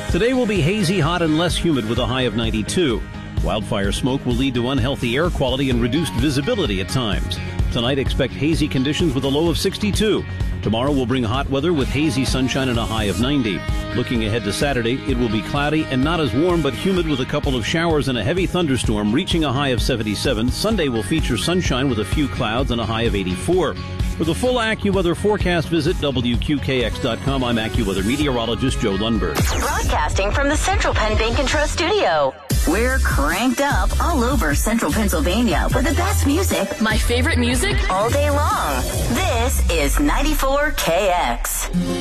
Today will be hazy, hot, and less humid with a high of 92. Wildfire smoke will lead to unhealthy air quality and reduced visibility at times. Tonight, expect hazy conditions with a low of 62. Tomorrow will bring hot weather with hazy sunshine and a high of 90. Looking ahead to Saturday, it will be cloudy and not as warm but humid with a couple of showers and a heavy thunderstorm reaching a high of 77. Sunday will feature sunshine with a few clouds and a high of 84. For the full AccuWeather forecast, visit WQKX.com. I'm AccuWeather meteorologist Joe Lundberg. Broadcasting from the Central Penn Bank and Trust studio. We're cranked up all over Central Pennsylvania with the best music. My favorite music? All day long. This is 94KX.